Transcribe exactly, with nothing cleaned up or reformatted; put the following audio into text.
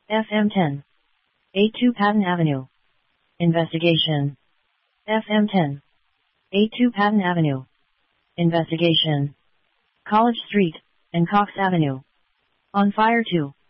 F M ten. eighty-two Patton Avenue. Investigation. F M ten. eighty-two Patton Avenue. Investigation. College Street and Cox Avenue. On fire two.